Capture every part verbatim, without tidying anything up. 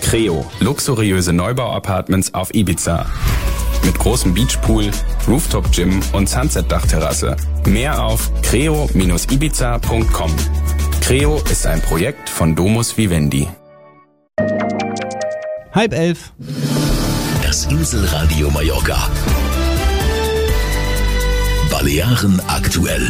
Creo, luxuriöse Neubau-Apartments auf Ibiza. Mit großem Beachpool, Rooftop-Gym und Sunset-Dachterrasse. Mehr auf creo Bindestrich ibiza Punkt com. Creo ist ein Projekt von Domus Vivendi. Halb elf. Das Inselradio Mallorca. Balearen aktuell.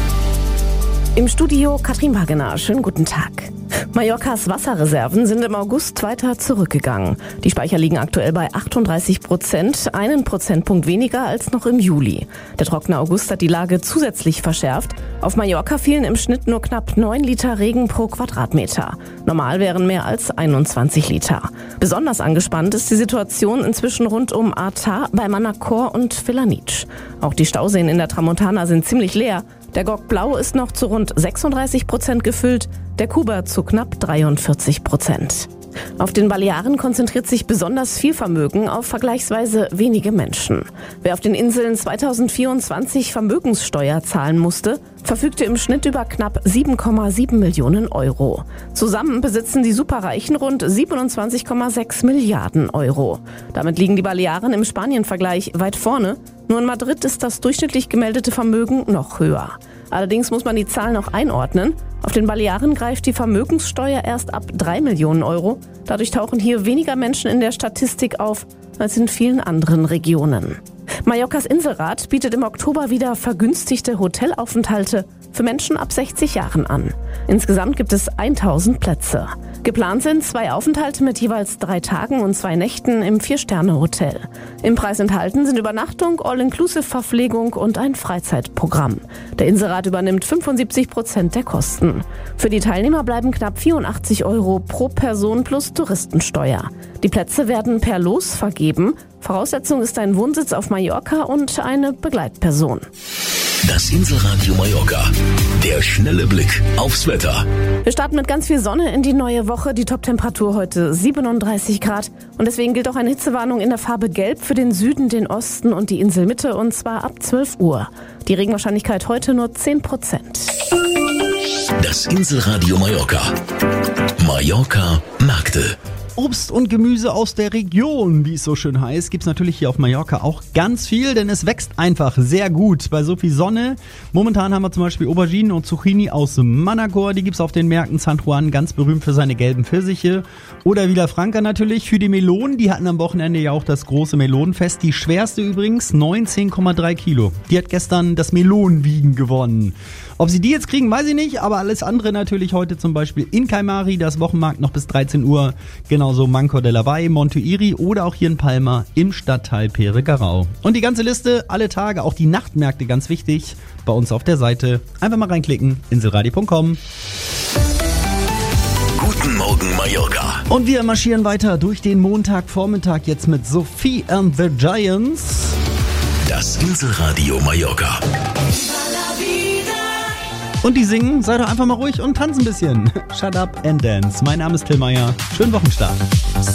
Im Studio Katrin Wagener. Schönen guten Tag. Mallorcas Wasserreserven sind im August weiter zurückgegangen. Die Speicher liegen aktuell bei achtunddreißig Prozent, einen Prozentpunkt weniger als noch im Juli. Der trockene August hat die Lage zusätzlich verschärft. Auf Mallorca fielen im Schnitt nur knapp neun Liter Regen pro Quadratmeter. Normal wären mehr als einundzwanzig Liter. Besonders angespannt ist die Situation inzwischen rund um Arta, bei Manacor und Vilanitx. Auch die Stauseen in der Tramontana sind ziemlich leer. Der Gok Blau ist noch zu rund sechsunddreißig Prozent gefüllt, der Kuba zu knapp dreiundvierzig Prozent. Auf den Balearen konzentriert sich besonders viel Vermögen auf vergleichsweise wenige Menschen. Wer auf den Inseln zweitausendvierundzwanzig Vermögenssteuer zahlen musste, verfügte im Schnitt über knapp sieben Komma sieben Millionen Euro. Zusammen besitzen die Superreichen rund siebenundzwanzig Komma sechs Milliarden Euro. Damit liegen die Balearen im Spanien-Vergleich weit vorne. Nur in Madrid ist das durchschnittlich gemeldete Vermögen noch höher. Allerdings muss man die Zahlen noch einordnen. Auf den Balearen greift die Vermögenssteuer erst ab drei Millionen Euro. Dadurch tauchen hier weniger Menschen in der Statistik auf als in vielen anderen Regionen. Mallorcas Inselrat bietet im Oktober wieder vergünstigte Hotelaufenthalte für Menschen ab sechzig Jahren an. Insgesamt gibt es tausend Plätze. Geplant sind zwei Aufenthalte mit jeweils drei Tagen und zwei Nächten im Vier-Sterne-Hotel. Im Preis enthalten sind Übernachtung, All-Inclusive-Verpflegung und ein Freizeitprogramm. Der Inselrat übernimmt fünfundsiebzig Prozent der Kosten. Für die Teilnehmer bleiben knapp vierundachtzig Euro pro Person plus Touristensteuer. Die Plätze werden per Los vergeben. Voraussetzung ist ein Wohnsitz auf Mallorca und eine Begleitperson. Das Inselradio Mallorca. Der schnelle Blick aufs Wetter. Wir starten mit ganz viel Sonne in die neue Woche. Die Toptemperatur heute siebenunddreißig Grad. Und deswegen gilt auch eine Hitzewarnung in der Farbe Gelb für den Süden, den Osten und die Inselmitte. Und zwar ab zwölf Uhr. Die Regenwahrscheinlichkeit heute nur zehn Prozent. Das Inselradio Mallorca. Mallorca Märkte. Obst und Gemüse aus der Region, wie es so schön heißt, gibt's natürlich hier auf Mallorca auch ganz viel, denn es wächst einfach sehr gut bei so viel Sonne. Momentan haben wir zum Beispiel Auberginen und Zucchini aus Manacor, die gibt's auf den Märkten. San Juan, ganz berühmt für seine gelben Pfirsiche. Oder Villafranca natürlich für die Melonen, die hatten am Wochenende ja auch das große Melonenfest. Die schwerste übrigens, neunzehn Komma drei Kilo. Die hat gestern das Melonenwiegen gewonnen. Ob sie die jetzt kriegen, weiß ich nicht, aber alles andere natürlich heute zum Beispiel in Kaimari, das Wochenmarkt noch bis dreizehn Uhr, genauso Mancor de la Valle, Montuiri oder auch hier in Palma im Stadtteil Peregarau. Und die ganze Liste, alle Tage, auch die Nachtmärkte, ganz wichtig, bei uns auf der Seite. Einfach mal reinklicken, inselradio Punkt com. Guten Morgen Mallorca. Und wir marschieren weiter durch den Montagvormittag jetzt mit Sophie and the Giants. Das Inselradio Mallorca. Und die singen, sei doch einfach mal ruhig und tanz ein bisschen. Shut up and dance. Mein Name ist Till Meyer. Schönen Wochenstart.